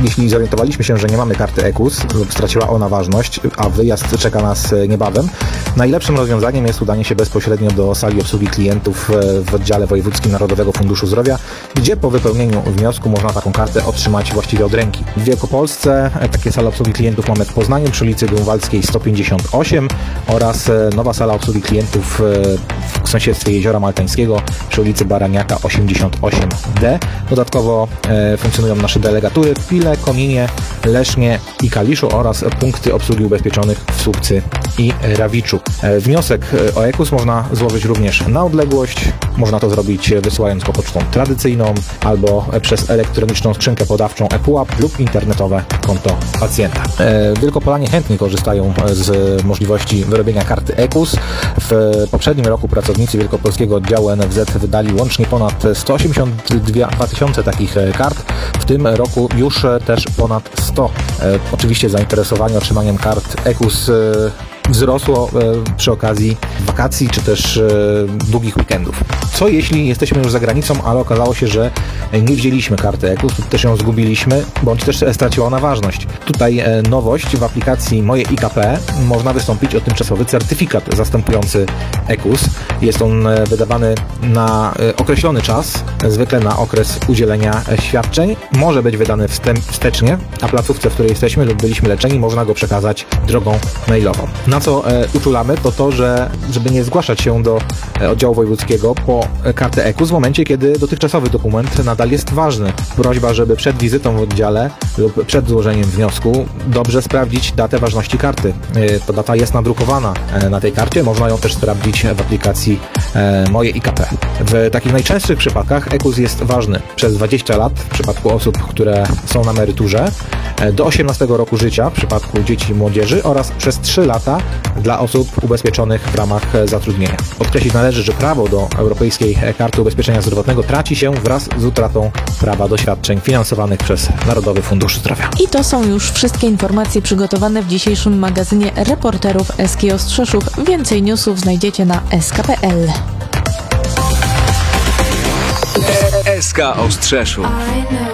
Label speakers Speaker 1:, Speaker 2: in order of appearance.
Speaker 1: Jeśli zorientowaliśmy się, że nie mamy karty EKUS lub straciła ona ważność, a wyjazd czeka nas niebawem, najlepszym rozwiązaniem jest udanie się bezpośrednio do sali obsługi klientów w oddziale wojewódzkim Narodowego Funduszu Zdrowia, gdzie po wypełnieniu wniosku można taką kartę otrzymać właściwie od ręki. W Wielkopolsce takie sale obsługi klientów mamy w Poznaniu przy ulicy Grunwaldzkiej 158 oraz nowa sala obsługi klientów w sąsiedztwie Jeziora Maltańskiego przy ulicy Baraniaka 88D. Dodatkowo funkcjonują nasze delegatury w Pile, Koninie, Lesznie i Kaliszu oraz punkty obsługi ubezpieczonych w Słupcy i Rawiczu. Wniosek o EKUS można złożyć również na odległość. Można to zrobić wysyłając go pocztą tradycyjną albo przez elektroniczną skrzynkę podawczą ePUAP lub internetowe konto pacjenta. Wielkopolanie chętnie korzystają z możliwości wyrobienia karty EKUS. W poprzednim roku pracownicy wielkopolskiego oddziału NFZ wydali łącznie ponad 182 tysiące takich kart. W tym roku już też ponad 100. Oczywiście zainteresowanie otrzymaniem kart EKUS wzrosło przy okazji wakacji czy też długich weekendów. Co jeśli jesteśmy już za granicą, ale okazało się, że nie wzięliśmy karty EKUS lub też ją zgubiliśmy, bądź też straciła ona ważność. Tutaj nowość: w aplikacji Moje IKP można wystąpić o tymczasowy certyfikat zastępujący EKUS. Jest on wydawany na określony czas, zwykle na okres udzielenia świadczeń. Może być wydany wstecznie, a placówce, w której jesteśmy lub byliśmy leczeni, można go przekazać drogą mailową. Na co uczulamy, to, żeby nie zgłaszać się do oddziału wojewódzkiego po kartę EKUS w momencie, kiedy dotychczasowy dokument nadal jest ważny. Prośba, żeby przed wizytą w oddziale lub przed złożeniem wniosku dobrze sprawdzić datę ważności karty. Ta data jest nadrukowana na tej karcie, można ją też sprawdzić w aplikacji Moje IKP. W takich najczęstszych przypadkach EKUS jest ważny przez 20 lat w przypadku osób, które są na emeryturze, do 18 roku życia w przypadku dzieci i młodzieży oraz przez 3 lata dla osób ubezpieczonych w ramach zatrudnienia. Podkreślić należy, że prawo do Europejskiej Karty Ubezpieczenia Zdrowotnego traci się wraz z utratą prawa do świadczeń finansowanych przez Narodowy Fundusz Zdrowia.
Speaker 2: I to są już wszystkie informacje przygotowane w dzisiejszym magazynie reporterów SK Ostrzeszów. Więcej newsów znajdziecie na sk.pl.
Speaker 3: SK Ostrzeszów.